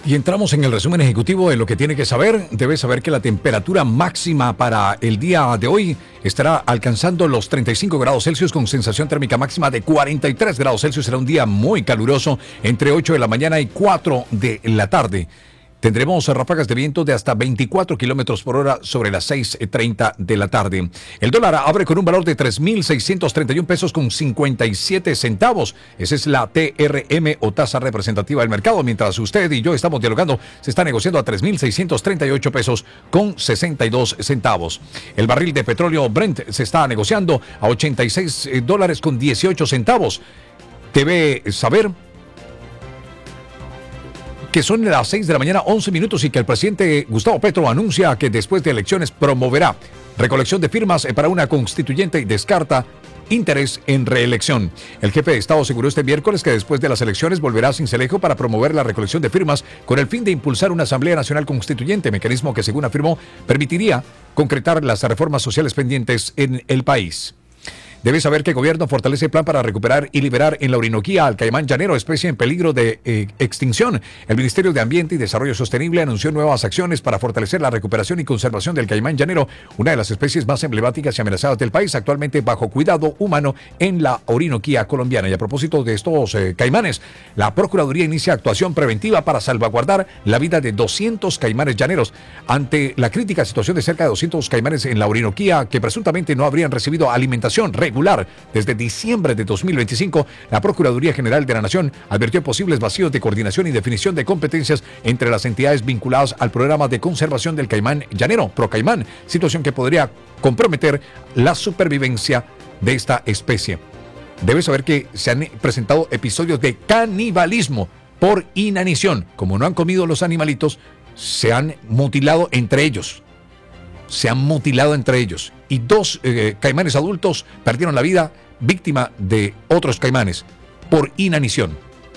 Y entramos en el resumen ejecutivo de lo que tiene que saber. Debe saber que la temperatura máxima para el día de hoy estará alcanzando los 35 grados Celsius con sensación térmica máxima de 43 grados Celsius. Será un día muy caluroso entre 8 de la mañana y 4 de la tarde. Tendremos ráfagas de viento de hasta 24 kilómetros por hora sobre las 6:30 de la tarde. El dólar abre con un valor de 3.631 pesos con 57 centavos. Esa es la TRM o tasa representativa del mercado. Mientras usted y yo estamos dialogando, se está negociando a 3.638 pesos con 62 centavos. El barril de petróleo Brent se está negociando a $86 con 18 centavos. Debe saber que son las 6 de la mañana, 11 minutos, y que el presidente Gustavo Petro anuncia que después de elecciones promoverá recolección de firmas para una constituyente y descarta interés en reelección. El jefe de Estado aseguró este miércoles que después de las elecciones volverá a Sincelejo para promover la recolección de firmas con el fin de impulsar una Asamblea Nacional Constituyente, mecanismo que, según afirmó, permitiría concretar las reformas sociales pendientes en el país. Debe saber que el gobierno fortalece el plan para recuperar y liberar en la Orinoquía al caimán llanero, especie en peligro de extinción. El Ministerio de Ambiente y Desarrollo Sostenible anunció nuevas acciones para fortalecer la recuperación y conservación del caimán llanero, una de las especies más emblemáticas y amenazadas del país, actualmente bajo cuidado humano en la Orinoquía colombiana. Y a propósito de estos caimanes, la Procuraduría inicia actuación preventiva para salvaguardar la vida de 200 caimanes llaneros. Ante la crítica situación de cerca de 200 caimanes en la Orinoquía que presuntamente no habrían recibido alimentación regular desde diciembre de 2025, la Procuraduría General de la Nación advirtió posibles vacíos de coordinación y definición de competencias entre las entidades vinculadas al programa de conservación del caimán llanero, Procaimán, situación que podría comprometer la supervivencia de esta especie. Debe saber que se han presentado episodios de canibalismo por inanición. Como no han comido los animalitos, se han mutilado entre ellos. Y 2 caimanes adultos perdieron la vida víctima de otros caimanes por inanición.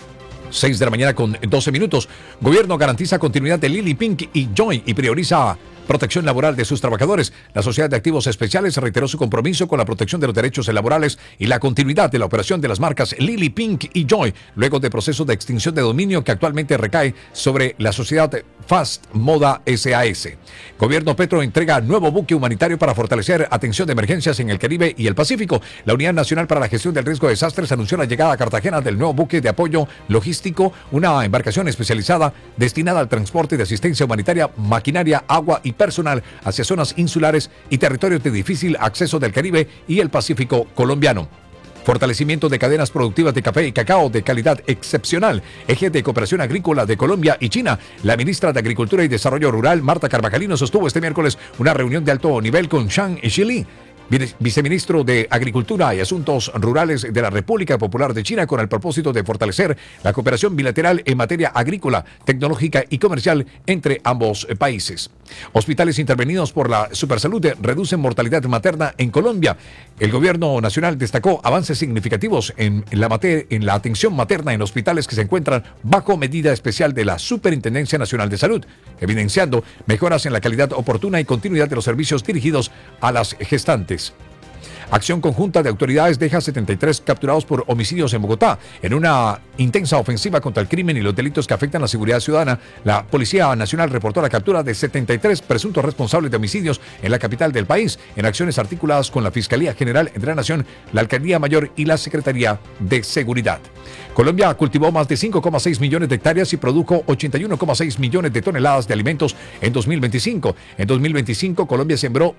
6 de la mañana con 12 minutos. Gobierno garantiza continuidad de Lily Pink y Joy y prioriza protección laboral de sus trabajadores. La Sociedad de Activos Especiales reiteró su compromiso con la protección de los derechos laborales y la continuidad de la operación de las marcas Lily Pink y Joy, luego de proceso de extinción de dominio que actualmente recae sobre la sociedad Fast Moda SAS. Gobierno Petro entrega nuevo buque humanitario para fortalecer atención de emergencias en el Caribe y el Pacífico. La Unidad Nacional para la Gestión del Riesgo de Desastres anunció la llegada a Cartagena del nuevo buque de apoyo logístico, una embarcación especializada destinada al transporte de asistencia humanitaria, maquinaria, agua y personal hacia zonas insulares y territorios de difícil acceso del Caribe y el Pacífico colombiano. Fortalecimiento de cadenas productivas de café y cacao de calidad excepcional. Eje de cooperación agrícola de Colombia y China. La ministra de Agricultura y Desarrollo Rural, Marta Carvajalino, sostuvo este miércoles una reunión de alto nivel con Zhang Xili, viceministro de Agricultura y Asuntos Rurales de la República Popular de China, con el propósito de fortalecer la cooperación bilateral en materia agrícola, tecnológica y comercial entre ambos países. Hospitales intervenidos por la Supersalud reducen mortalidad materna en Colombia. El gobierno nacional destacó avances significativos en la atención materna en hospitales que se encuentran bajo medida especial de la Superintendencia Nacional de Salud, evidenciando mejoras en la calidad oportuna y continuidad de los servicios dirigidos a las gestantes. Acción conjunta de autoridades deja 73 capturados por homicidios en Bogotá. En una intensa ofensiva contra el crimen y los delitos que afectan la seguridad ciudadana, la Policía Nacional reportó la captura de 73 presuntos responsables de homicidios en la capital del país, en acciones articuladas con la Fiscalía General de la Nación, la Alcaldía Mayor y la Secretaría de Seguridad. Colombia cultivó más de 5,6 millones de hectáreas y produjo 81,6 millones de toneladas de alimentos en 2025. En 2025, Colombia sembró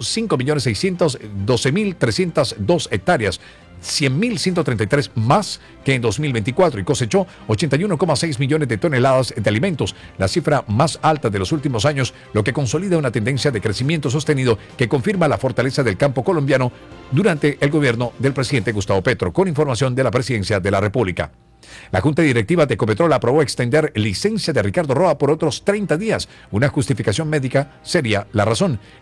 5.612.302 hectáreas, 100.133 más que en 2024, y cosechó 81,6 millones de toneladas de alimentos, la cifra más alta de los últimos años, lo que consolida una tendencia de crecimiento sostenido que confirma la fortaleza del campo colombiano durante el gobierno del presidente Gustavo Petro, con información de la Presidencia de la República. La Junta Directiva de Ecopetrol aprobó extender licencia de Ricardo Roa por otros 30 días. Una justificación médica sería la razón.